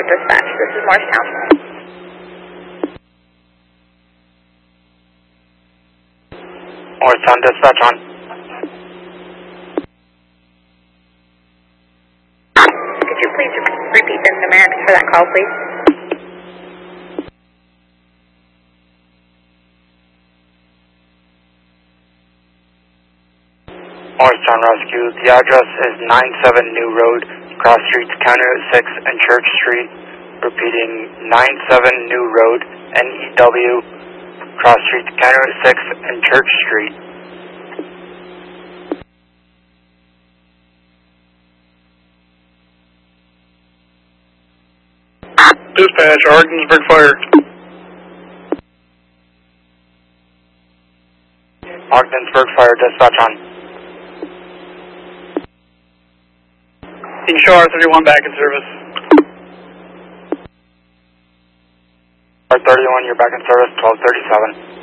Township Dispatch. This is Morristown. Morristown Dispatch on. Could you please repeat the numerics for that call, please? Morristown Rescue. The address is 97 New Road, Cross Streets, County Route 6 and Church Street. Repeating, 97 New Road, NEW, Cross Streets, County Route 6 and Church Street. Dispatch, Ogdensburg Fire. Ogdensburg Fire Dispatch on. King Shar 31 back in service. R31, you're back in service, 1237.